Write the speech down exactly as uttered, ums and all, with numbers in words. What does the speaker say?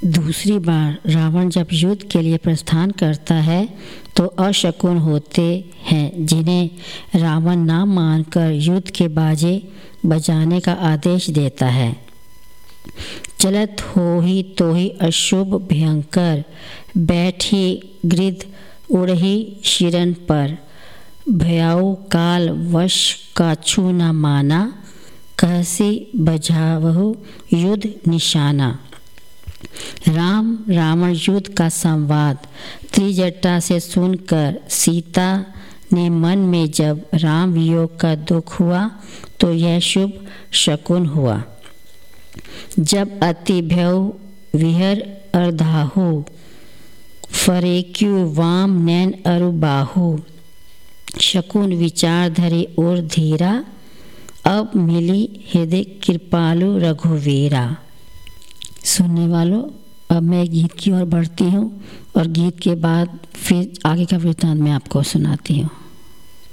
दूसरी बार रावण जब युद्ध के लिए प्रस्थान करता है तो अशकुन होते हैं, जिन्हें रावण ना मानकर युद्ध के बाजे बजाने का आदेश देता है। चलत हो ही तो ही अशुभ भयंकर, बैठी गिद्ध उड़ही शिरन पर, भयाउ काल वश काछु न माना, कहसी बजावहु युद्ध निशाना। राम रावण युद्ध का संवाद त्रिजटा से सुनकर सीता ने मन में जब राम वियोग का दुख हुआ तो यह शुभ शकुन हुआ। जब अति भयउ विहर अर्धाहु, फरेक्यु वाम नैन अरु बाहु, शकुन विचार धरे और धीरा, अब मिली हृदय कृपालु रघुवीरा। सुनने वालों, अब मैं गीत की ओर बढ़ती हूँ और गीत के बाद फिर आगे का वृत्तांत मैं आपको सुनाती हूँ।